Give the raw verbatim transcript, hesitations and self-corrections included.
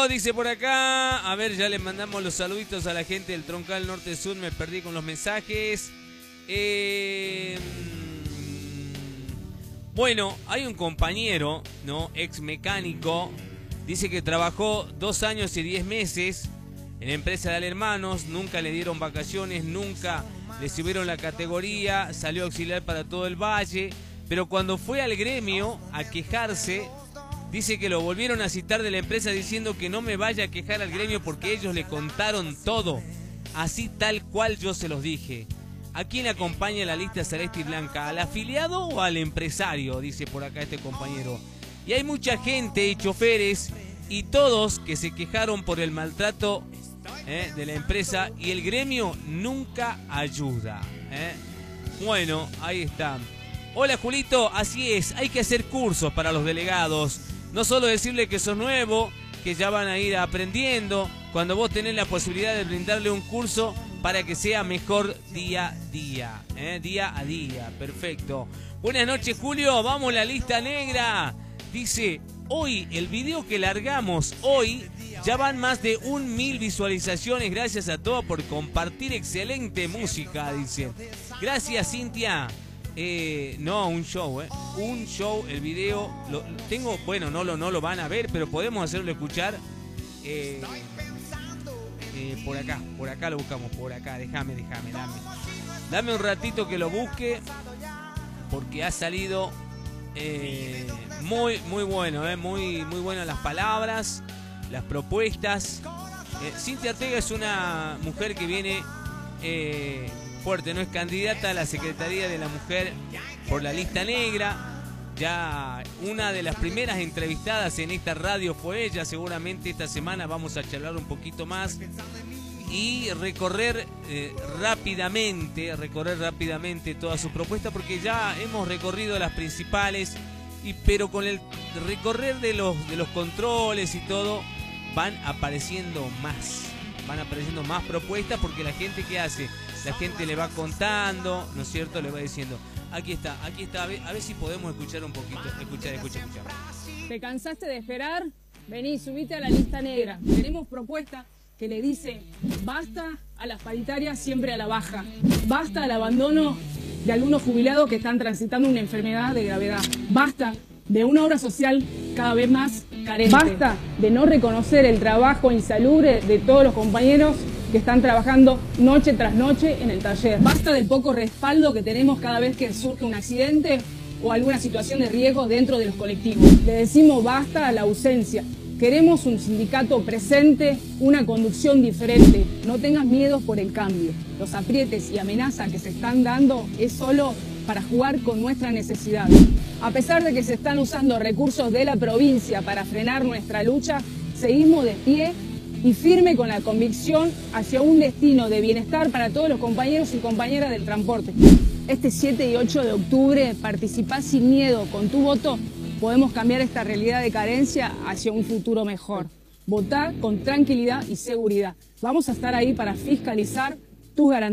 Julio, dice por acá. A ver, ya le mandamos los saluditos a la gente del Troncal Norte-Sur. Me perdí con los mensajes. Eh, bueno, hay un compañero, ¿no? Ex mecánico. Dice que trabajó dos años y diez meses en la empresa de Hermanos. Nunca le dieron vacaciones, nunca le subieron la categoría. Salió auxiliar para todo el valle. Pero cuando fue al gremio a quejarse, dice que lo volvieron a citar de la empresa diciendo que no me vaya a quejar al gremio porque ellos le contaron todo. Así tal cual yo se los dije. ¿A quién acompaña la lista celeste y blanca? ¿Al afiliado o al empresario? Dice por acá este compañero. Y hay mucha gente y choferes y todos que se quejaron por el maltrato eh, de la empresa y el gremio nunca ayuda. Eh. Bueno, ahí está. Hola Julito, así es, hay que hacer cursos para los delegados. No solo decirle que sos nuevo, que ya van a ir aprendiendo, cuando vos tenés la posibilidad de brindarle un curso para que sea mejor día a día, ¿eh? Día a día, perfecto. Buenas noches Julio, vamos a la lista negra. Dice, hoy el video que largamos hoy ya van más de un mil visualizaciones. Gracias a todos por compartir excelente música, dice. Gracias Cintia. Eh, no, un show, eh. Un show, el video. Lo, tengo, bueno, no lo, no lo van a ver, pero podemos hacerlo escuchar. Eh, eh, por acá, por acá lo buscamos, por acá. Déjame, déjame, dame. Dame un ratito que lo busque, porque ha salido eh, muy, muy bueno, eh. Muy, muy buenas las palabras, las propuestas. Eh, Cintia Ortega es una mujer que viene eh, fuerte, no es candidata a la Secretaría de la Mujer por la lista negra. Ya una de las primeras entrevistadas en esta radio fue ella. Seguramente esta semana vamos a charlar un poquito más y recorrer eh, rápidamente, recorrer rápidamente toda su propuesta, porque ya hemos recorrido las principales, y pero con el recorrer de los, de los controles y todo, van apareciendo más, van apareciendo más propuestas, porque la gente que hace, la gente le va contando, ¿no es cierto? Le va diciendo, aquí está, aquí está, a ver, a ver si podemos escuchar un poquito, escuchar, escuchar, escuchar. ¿Te cansaste de esperar? Vení, subite a la lista negra. Tenemos propuesta que le dice, basta a las paritarias siempre a la baja, basta al abandono de algunos jubilados que están transitando una enfermedad de gravedad, basta de una obra social cada vez más carente, basta de no reconocer el trabajo insalubre de todos los compañeros que están trabajando noche tras noche en el taller. Basta del poco respaldo que tenemos cada vez que surge un accidente o alguna situación de riesgo dentro de los colectivos. Le decimos basta a la ausencia. Queremos un sindicato presente, una conducción diferente. No tengas miedo por el cambio. Los aprietes y amenazas que se están dando es solo para jugar con nuestra necesidad. A pesar de que se están usando recursos de la provincia para frenar nuestra lucha, seguimos de pie y firme con la convicción hacia un destino de bienestar para todos los compañeros y compañeras del transporte. Este siete y ocho de octubre participá sin miedo. Con tu voto podemos cambiar esta realidad de carencia hacia un futuro mejor. Votá con tranquilidad y seguridad. Vamos a estar ahí para fiscalizar tus garantías.